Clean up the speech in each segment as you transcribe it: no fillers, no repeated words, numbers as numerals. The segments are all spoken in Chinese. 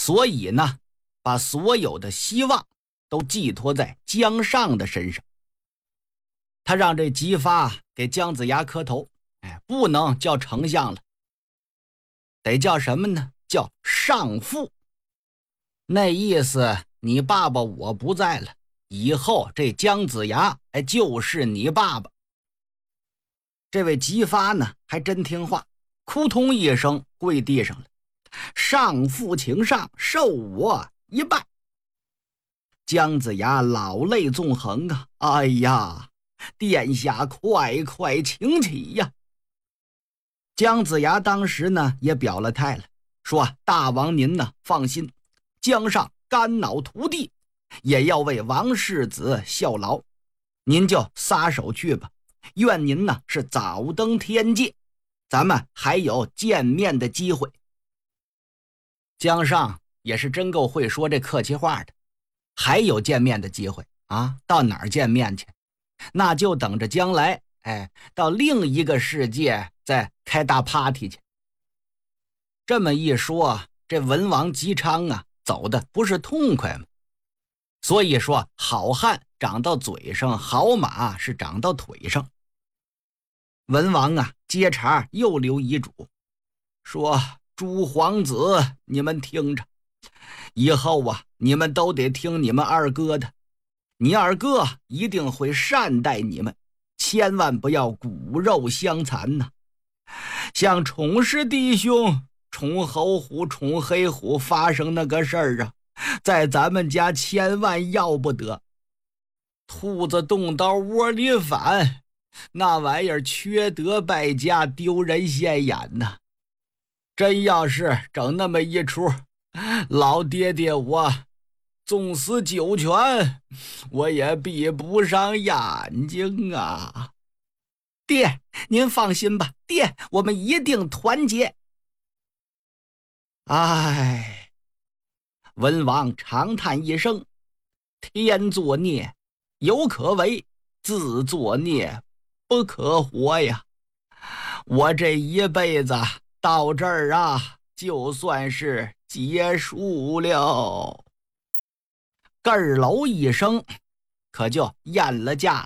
所以呢，把所有的希望都寄托在姜尚的身上。他让这姬发给姜子牙磕头，不能叫丞相了，得叫什么呢？叫上父。那意思，你爸爸我不在了，以后这姜子牙就是你爸爸。这位姬发呢还真听话，扑通一声跪地上了，上父请上，受我一拜。姜子牙老泪纵横啊，哎呀，殿下快快请起呀。姜子牙当时呢也表了态了，说大王您呢放心，姜尚肝脑涂地，也要为王世子效劳，您就撒手去吧，愿您呢是早登天界，咱们还有见面的机会。姜尚也是真够会说这客气话的，还有见面的机会啊？到哪儿见面去？那就等着将来到另一个世界再开大 party 去。这么一说，这文王姬昌啊走的不是痛快吗？所以说好汉长到嘴上，好马是长到腿上。文王啊接茬又留遗嘱，说诸皇子你们听着，以后啊你们都得听你们二哥的，你二哥一定会善待你们，千万不要骨肉相残呐。像宠氏弟兄宠侯虎宠黑虎发生那个事儿啊，在咱们家千万要不得。兔子动刀窝里反，那玩意儿缺德败家，丢人现眼呐。真要是整那么一出，老爹爹我纵死九泉，我也闭不上眼睛啊。爹，您放心吧，爹，我们一定团结。唉，文王长叹一声，天作孽有可为，自作孽不可活呀。我这一辈子到这儿啊，就算是结束了。咯儿喽一声，可就咽了架了。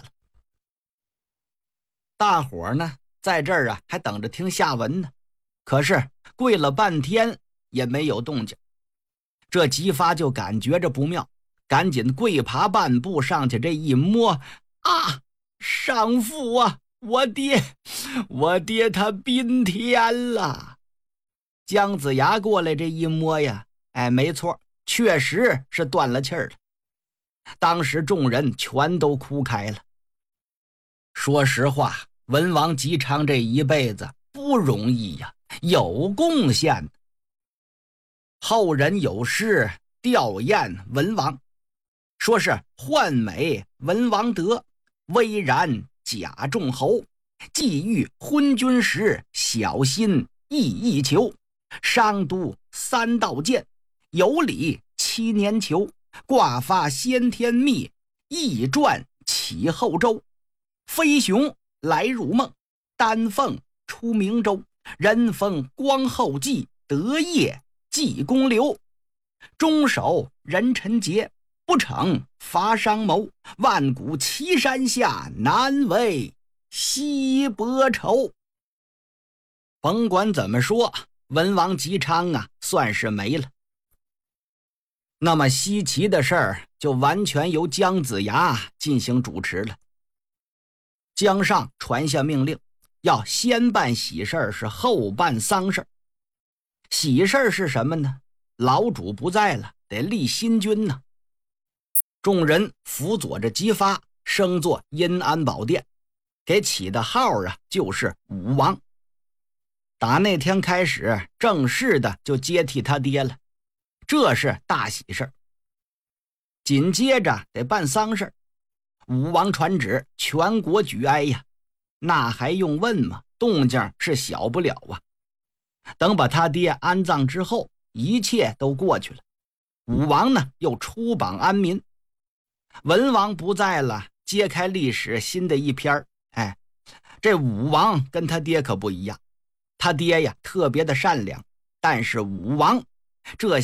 大伙儿呢在这儿啊还等着听下文呢，可是跪了半天也没有动静。这姬发就感觉着不妙，赶紧跪爬半步上去，这一摸啊，上父啊，我爹他宾天了。姜子牙过来这一摸呀，没错，确实是断了气儿了。当时众人全都哭开了。说实话，文王姬昌这一辈子不容易呀，有贡献的。后人有诗吊唁文王，说是幻美文王德，巍然甲众侯，既遇昏君时，小心翼翼求，商都三道剑，有礼7年求，挂发先天密，义传启后周，飞熊来入梦，丹凤出明州，人逢光后继，得业济公刘，终守人臣节，不逞伐商谋，万古岐山下，难为西伯仇。甭管怎么说，文王姬昌啊算是没了。那么西岐的事儿就完全由姜子牙进行主持了。姜尚传下命令，要先办喜事是后办丧事。喜事是什么呢？老主不在了，得立新君呢。众人辅佐着姬发升作阴安宝殿，给起的号啊就是武王。打那天开始，正式的就接替他爹了，这是大喜事。紧接着得办丧事，武王传旨，全国举哀呀，那还用问吗？动静是小不了啊。等把他爹安葬之后，一切都过去了。武王呢又出榜安民，文王不在了，揭开历史新的一篇。这武王跟他爹可不一样，他爹呀特别的善良，但是武王这